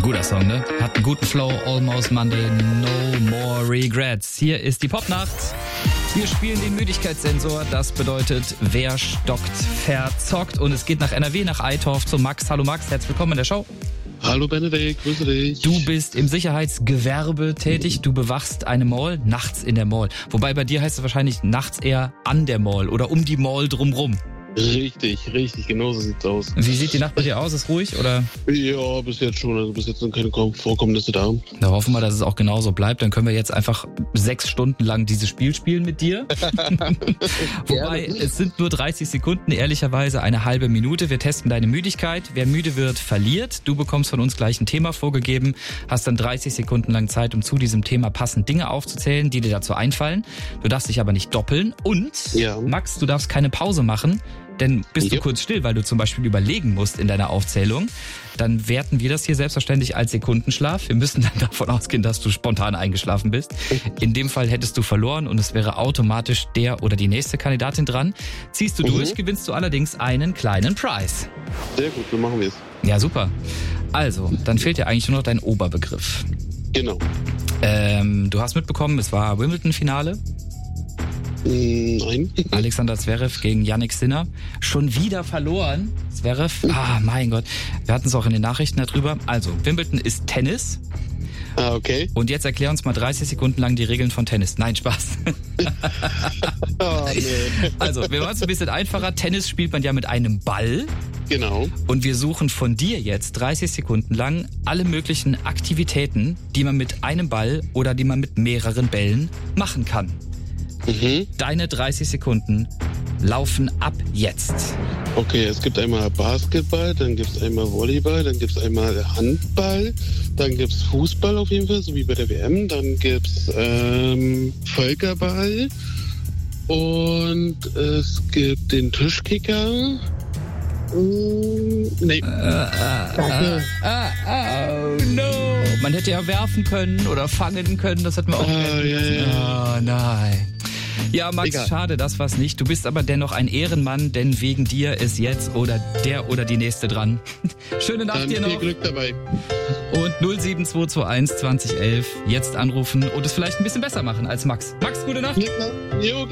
Guter Song, ne? Hat einen guten Flow, Almost Monday, no more regrets. Hier ist die Popnacht. Wir spielen den Müdigkeitssensor. Das bedeutet, wer stockt, verzockt. Und es geht nach NRW, nach Eitorf zu Max. Hallo Max, herzlich willkommen in der Show. Hallo Benedikt, grüße dich. Du bist im Sicherheitsgewerbe tätig. Du bewachst eine Mall, nachts in der Mall. Wobei bei dir heißt es wahrscheinlich nachts eher an der Mall oder um die Mall drumrum. Richtig, genau so sieht's aus. Wie sieht die Nacht bei dir aus? Ist ruhig oder? Ja, bis jetzt schon. Also bis jetzt sind keine Vorkommnisse da. Da hoffen wir, dass es auch genauso bleibt. Dann können wir jetzt einfach 6 Stunden lang dieses Spiel spielen mit dir. Wobei, es sind nur 30 Sekunden, ehrlicherweise eine halbe Minute. Wir testen deine Müdigkeit. Wer müde wird, verliert. Du bekommst von uns gleich ein Thema vorgegeben. Hast dann 30 Sekunden lang Zeit, um zu diesem Thema passend Dinge aufzuzählen, die dir dazu einfallen. Du darfst dich aber nicht doppeln. Und, Max, du darfst keine Pause machen. Denn bist du kurz still, weil du zum Beispiel überlegen musst in deiner Aufzählung, dann werten wir das hier selbstverständlich als Sekundenschlaf. Wir müssen dann davon ausgehen, dass du spontan eingeschlafen bist. In dem Fall hättest du verloren und es wäre automatisch der oder die nächste Kandidatin dran. Ziehst du durch, gewinnst du allerdings einen kleinen Preis. Sehr gut, so machen wir es. Ja, super. Also, dann fehlt dir eigentlich nur noch dein Oberbegriff. Genau. Du hast mitbekommen, es war Wimbledon-Finale. Nein. Alexander Zverev gegen Jannik Sinner. Schon wieder verloren. Zverev, mein Gott. Wir hatten es auch in den Nachrichten darüber. Also, Wimbledon ist Tennis. Okay. Und jetzt erklär uns mal 30 Sekunden lang die Regeln von Tennis. Nein, Spaß. Nee. Also, wir machen es ein bisschen einfacher. Tennis spielt man ja mit einem Ball. Genau. Und wir suchen von dir jetzt 30 Sekunden lang alle möglichen Aktivitäten, die man mit einem Ball oder die man mit mehreren Bällen machen kann. Deine 30 Sekunden laufen ab jetzt. Okay, es gibt einmal Basketball, dann gibt es einmal Volleyball, dann gibt es einmal Handball, dann gibt es Fußball auf jeden Fall, so wie bei der WM, dann gibt es Völkerball und es gibt den Tischkicker. Nee. Oh no. Man hätte ja werfen können oder fangen können, das hätten wir auch ja. Oh nein. Ja, Max, Egal. Schade, das war's nicht. Du bist aber dennoch ein Ehrenmann, denn wegen dir ist jetzt oder der oder die nächste dran. Schöne Nacht Dann dir noch. viel Glück dabei. Und 07221 2011 jetzt anrufen und es vielleicht ein bisschen besser machen als Max. Max, gute Nacht. Jo.